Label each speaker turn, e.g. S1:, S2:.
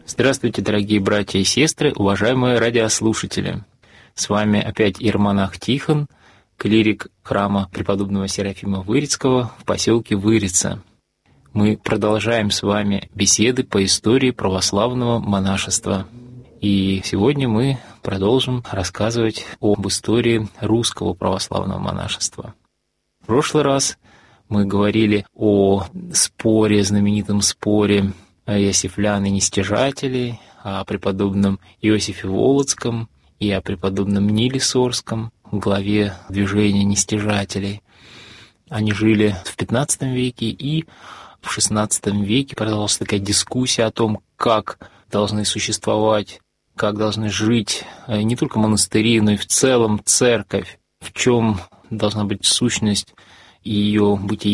S1: Здравствуйте, дорогие братья и сестры, уважаемые радиослушатели. С вами опять иеромонах Тихон, клирик храма преподобного Серафима Вырицкого в поселке Вырица. Мы продолжаем с вами беседы по истории православного монашества. И сегодня мы продолжим рассказывать об истории русского православного монашества. В прошлый раз мы говорили о споре, знаменитом споре иосифлян и нестяжателей, о преподобном Иосифе Волоцком и о преподобном Ниле Сорском, главе движения нестяжателей. Они жили в XV веке, и в XVI веке продолжалась такая дискуссия о том, как должны существовать, как должны жить не только монастыри, но и в целом церковь, в чем должна быть сущность ее бытия